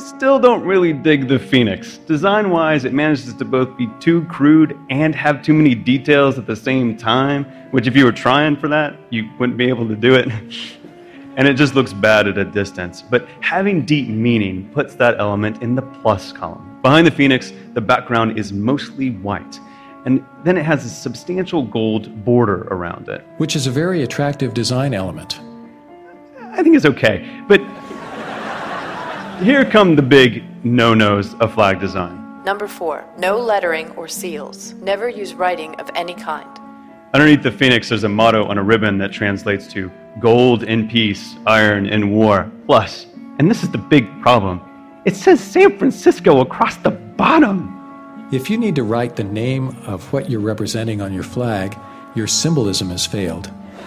still don't really dig the Phoenix. Design-wise, it manages to both be too crude and have too many details at the same time, which if you were trying for that, you wouldn't be able to do it. And it just looks bad at a distance. But having deep meaning puts that element in the plus column. Behind the Phoenix, the background is mostly white, and then it has a substantial gold border around it. Which is a very attractive design element. I think it's okay, but here come the big no-nos of flag design. Number 4, no lettering or seals. Never use writing of any kind. Underneath the Phoenix, there's a motto on a ribbon that translates to gold in peace, iron in war, plus. And this is the big problem. It says San Francisco across the bottom. If you need to write the name of what you're representing on your flag, your symbolism has failed.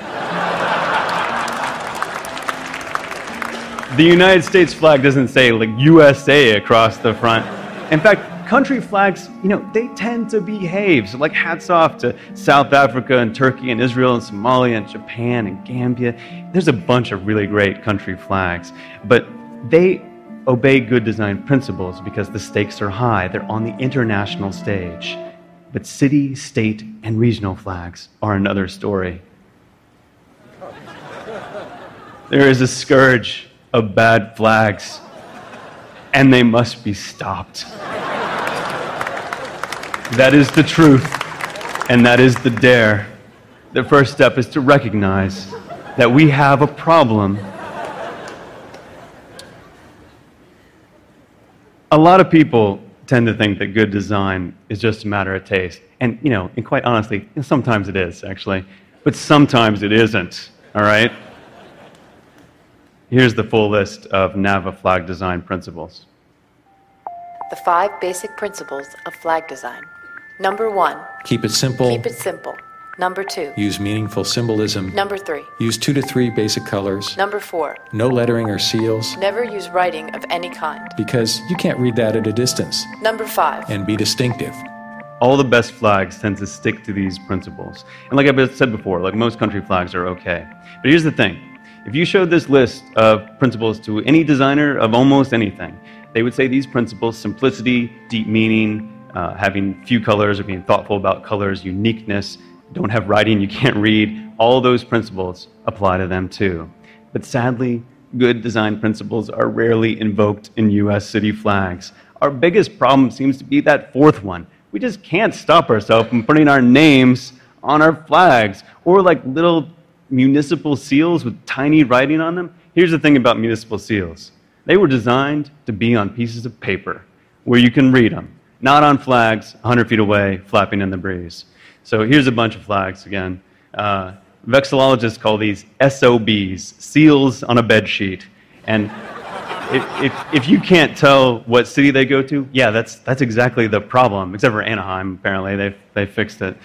The United States flag doesn't say like USA across the front. In fact, country flags, they tend to behave. So like hats off to South Africa and Turkey and Israel and Somalia and Japan and Gambia. There's a bunch of really great country flags, but they obey good design principles because the stakes are high. They're on the international stage. But city, state, and regional flags are another story. There is a scourge of bad flags, and they must be stopped. That is the truth, and that is the dare. The first step is to recognize that we have a problem. A lot of people tend to think that good design is just a matter of taste. And, and quite honestly, sometimes it is, actually. But sometimes it isn't, all right? Here's the full list of NAVA flag design principles. The 5 basic principles of flag design. Number 1. Keep it simple. Keep it simple. Number 2. Use meaningful symbolism. Number 3. Use 2 to 3 basic colors. Number 4. No lettering or seals. Never use writing of any kind. Because you can't read that at a distance. Number 5. And be distinctive. All the best flags tend to stick to these principles. And like I said before, like most country flags are okay. But here's the thing. If you showed this list of principles to any designer of almost anything, they would say these principles, simplicity, deep meaning, having few colors or being thoughtful about colors, uniqueness, don't have writing you can't read, all those principles apply to them too. But sadly, good design principles are rarely invoked in US city flags. Our biggest problem seems to be that 4th one. We just can't stop ourselves from putting our names on our flags, or like little municipal seals with tiny writing on them. Here's the thing about municipal seals. They were designed to be on pieces of paper where you can read them, not on flags 100 feet away flapping in the breeze. So here's a bunch of flags again. Vexillologists call these SOBs, seals on a bed sheet. And if you can't tell what city they go to, yeah, that's exactly the problem, except for Anaheim, apparently. They fixed it.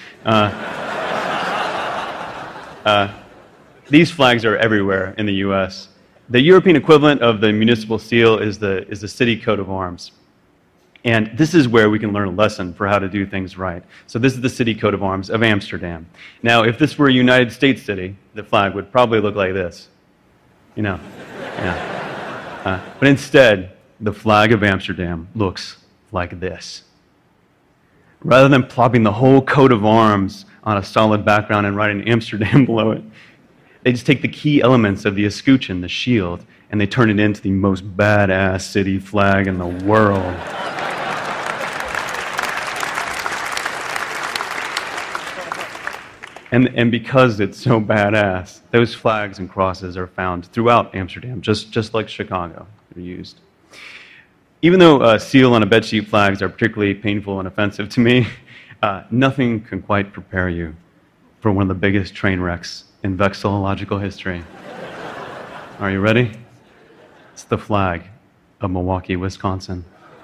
These flags are everywhere in the U.S. The European equivalent of the municipal seal is the city coat of arms. And this is where we can learn a lesson for how to do things right. So this is the city coat of arms of Amsterdam. Now, if this were a United States city, the flag would probably look like this. Yeah. But instead, the flag of Amsterdam looks like this. Rather than plopping the whole coat of arms on a solid background and writing Amsterdam below it, they just take the key elements of the escutcheon, the shield, and they turn it into the most badass city flag in the world. And because it's so badass, those flags and crosses are found throughout Amsterdam, just like Chicago. They're used. Even though seal on a bedsheet flags are particularly painful and offensive to me, nothing can quite prepare you for one of the biggest train wrecks in vexillological history. Are you ready? It's the flag of Milwaukee, Wisconsin.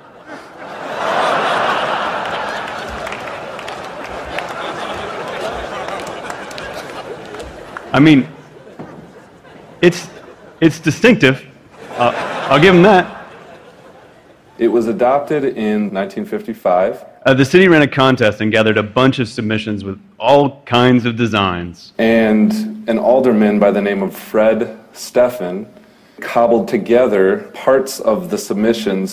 I mean, it's distinctive. I'll give them that. It was adopted in 1955. The city ran a contest and gathered a bunch of submissions with all kinds of designs. And an alderman by the name of Fred Steffen cobbled together parts of the submissions